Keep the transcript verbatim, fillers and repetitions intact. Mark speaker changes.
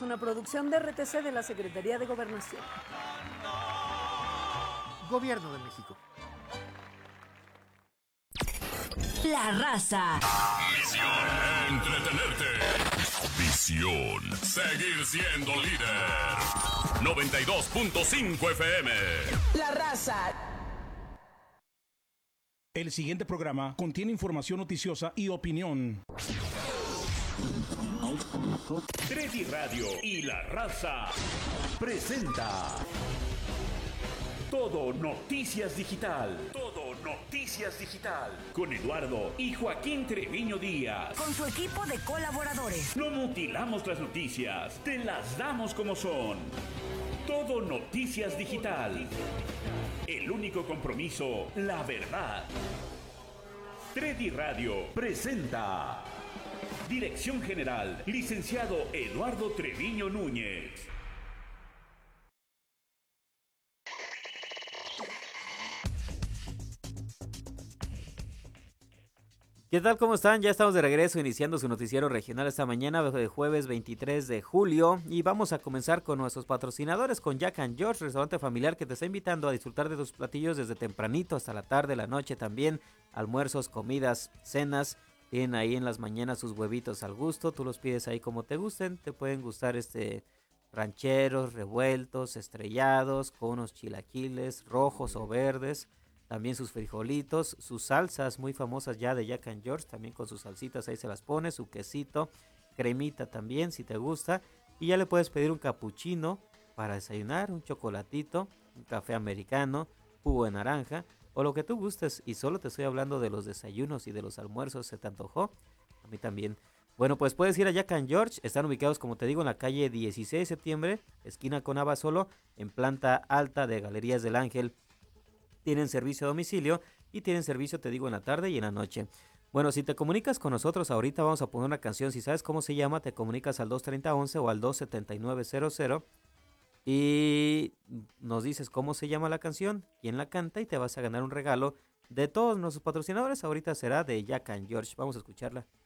Speaker 1: es una producción de R T C de la Secretaría de Gobernación.
Speaker 2: Gobierno de México.
Speaker 3: La raza.
Speaker 4: Misión: entretenerte. Visión: seguir siendo líder. noventa y dos punto cinco F M.
Speaker 3: La raza.
Speaker 5: El siguiente programa contiene información noticiosa y opinión.
Speaker 6: Tredi Radio y La Raza presenta Todo Noticias Digital. Todo Noticias Digital. Con Eduardo y Joaquín Treviño Díaz.
Speaker 3: Con su equipo de colaboradores.
Speaker 6: No mutilamos las noticias, te las damos como son. Todo Noticias Digital. El único compromiso, la verdad. Tredi Radio presenta. Dirección General, licenciado Eduardo Treviño Núñez.
Speaker 7: ¿Qué tal? ¿Cómo están? Ya estamos de regreso iniciando su noticiero regional esta mañana de jueves veintitrés de julio y vamos a comenzar con nuestros patrocinadores, con Jack and George, restaurante familiar que te está invitando a disfrutar de tus platillos desde tempranito hasta la tarde, la noche también, almuerzos, comidas, cenas. Tienen ahí en las mañanas sus huevitos al gusto, tú los pides ahí como te gusten, te pueden gustar este rancheros, revueltos, estrellados, con unos chilaquiles rojos o verdes, también sus frijolitos, sus salsas muy famosas ya de Jack and George, también con sus salsitas ahí se las pone, su quesito, cremita también si te gusta, y ya le puedes pedir un capuchino para desayunar, un chocolatito, un café americano, jugo de naranja, o lo que tú gustes, y solo te estoy hablando de los desayunos y de los almuerzos, ¿se te antojó? A mí también. Bueno, pues puedes ir a Jack and George, están ubicados como te digo en la calle dieciséis de septiembre, esquina con Abasolo, en planta alta de Galerías del Ángel. Tienen servicio a domicilio y tienen servicio, te digo, en la tarde y en la noche. Bueno, si te comunicas con nosotros ahorita vamos a poner una canción, si sabes cómo se llama, te comunicas al dos treinta once o al dos setenta y nueve cero cero. Y nos dices cómo se llama la canción, quién la canta y te vas a ganar un regalo de todos nuestros patrocinadores. Ahorita será de Jack and George. Vamos a escucharla.